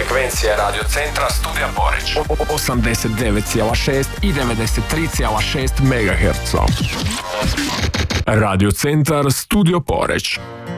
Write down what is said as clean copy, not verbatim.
frekvencije Radio Centra Studija Poreć. 89,6 i 93,6 MHz. Radio Centar Studio Poreć.